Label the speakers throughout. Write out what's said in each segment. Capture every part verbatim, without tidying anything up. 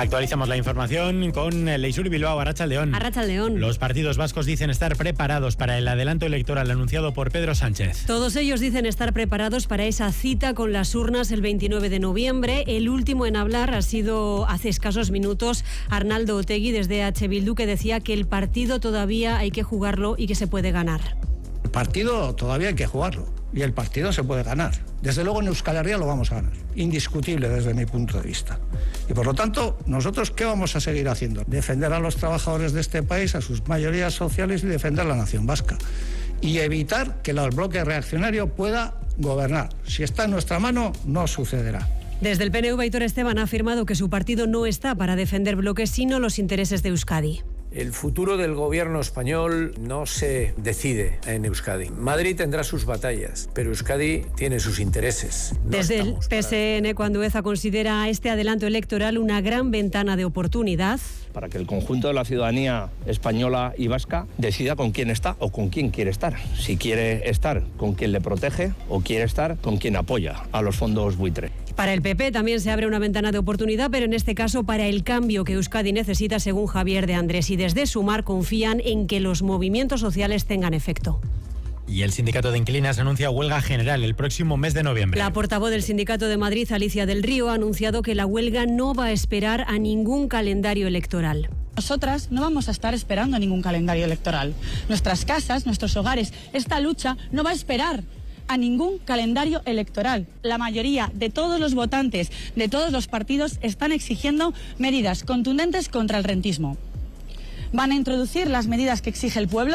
Speaker 1: Actualizamos la información con Leisur Bilbao, Arratsaldeón.
Speaker 2: Arratsaldeón.
Speaker 1: Los partidos vascos dicen estar preparados para el adelanto electoral anunciado por Pedro Sánchez.
Speaker 2: Todos ellos dicen estar preparados para esa cita con las urnas el veintinueve de noviembre. El último en hablar ha sido hace escasos minutos Arnaldo Otegi desde H. Bildu, que decía que el partido todavía hay que jugarlo y que se puede ganar.
Speaker 3: El partido todavía hay que jugarlo y el partido se puede ganar. Desde luego en Euskal Herria lo vamos a ganar, indiscutible desde mi punto de vista. Y por lo tanto, ¿nosotros qué vamos a seguir haciendo? Defender a los trabajadores de este país, a sus mayorías sociales y defender la nación vasca. Y evitar que el bloque reaccionario pueda gobernar. Si está en nuestra mano, no sucederá.
Speaker 2: Desde el P N V, Aitor Esteban ha afirmado que su partido no está para defender bloques, sino los intereses de Euskadi.
Speaker 4: El futuro del gobierno español no se decide en Euskadi. Madrid tendrá sus batallas, pero Euskadi tiene sus intereses. No
Speaker 2: Desde el P S N, cuando EZA considera este adelanto electoral una gran ventana de oportunidad
Speaker 5: para que el conjunto de la ciudadanía española y vasca decida con quién está o con quién quiere estar. Si quiere estar con quien le protege o quiere estar con quien apoya a los fondos buitre.
Speaker 2: Para el P P también se abre una ventana de oportunidad, pero en este caso para el cambio que Euskadi necesita, según Javier de Andrés. Y desde Sumar confían en que los movimientos sociales tengan efecto.
Speaker 1: Y el sindicato de inquilinas anuncia huelga general el próximo mes de noviembre.
Speaker 2: La portavoz del sindicato de Madrid, Alicia del Río, ha anunciado que la huelga no va a esperar a ningún calendario electoral.
Speaker 6: Nosotras no vamos a estar esperando a ningún calendario electoral. Nuestras casas, nuestros hogares, esta lucha no va a esperar a ningún calendario electoral. La mayoría de todos los votantes de todos los partidos están exigiendo medidas contundentes contra el rentismo. ¿Van a introducir las medidas que exige el pueblo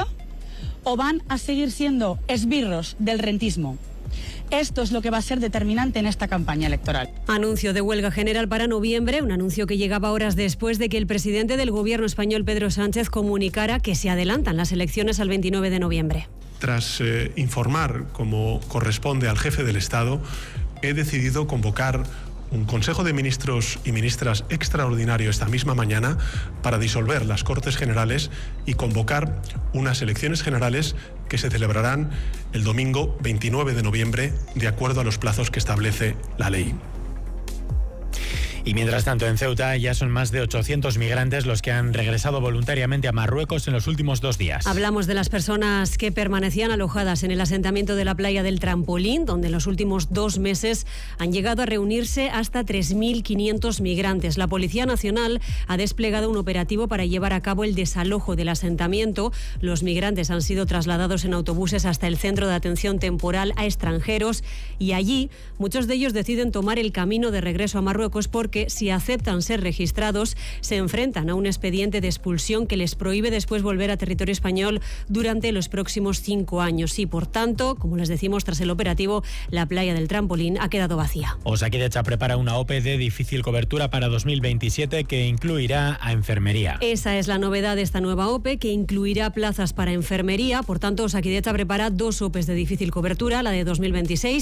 Speaker 6: o van a seguir siendo esbirros del rentismo? Esto es lo que va a ser determinante en esta campaña electoral.
Speaker 2: Anuncio de huelga general para noviembre, un anuncio que llegaba horas después de que el presidente del gobierno español, Pedro Sánchez, comunicara que se adelantan las elecciones al veintinueve de noviembre.
Speaker 7: Tras eh, informar, como corresponde al jefe del Estado, he decidido convocar un Consejo de Ministros y Ministras extraordinario esta misma mañana para disolver las Cortes Generales y convocar unas elecciones generales que se celebrarán el domingo veintinueve de noviembre, de acuerdo a los plazos que establece la ley.
Speaker 1: Y mientras tanto, en Ceuta ya son más de ochocientos migrantes los que han regresado voluntariamente a Marruecos en los últimos dos días.
Speaker 2: Hablamos de las personas que permanecían alojadas en el asentamiento de la playa del Trampolín, donde en los últimos dos meses han llegado a reunirse hasta tres mil quinientos migrantes. La Policía Nacional ha desplegado un operativo para llevar a cabo el desalojo del asentamiento. Los migrantes han sido trasladados en autobuses hasta el Centro de Atención Temporal a Extranjeros y allí muchos de ellos deciden tomar el camino de regreso a Marruecos porque si aceptan ser registrados, se enfrentan a un expediente de expulsión que les prohíbe después volver a territorio español durante los próximos cinco años. Y por tanto, como les decimos, tras el operativo, la playa del Trampolín ha quedado vacía.
Speaker 1: Osakidetza prepara una O P de difícil cobertura para dos mil veintisiete que incluirá a enfermería.
Speaker 2: Esa es la novedad de esta nueva O P E, que incluirá plazas para enfermería. Por tanto, Osakidetza prepara dos O P Es de difícil cobertura, la de dos mil veintiséis